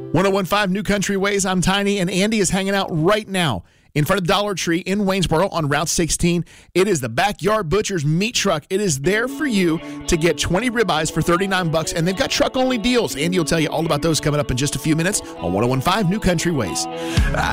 1015 New Country Ways. I'm Tiny, and Andy is hanging out right now in front of Dollar Tree in Waynesboro on Route 16. It is the Backyard Butcher's meat truck. It is there for you to get 20 ribeyes for $39, and they've got truck-only deals. Andy will tell you all about those coming up in just a few minutes on 1015 New Country Ways.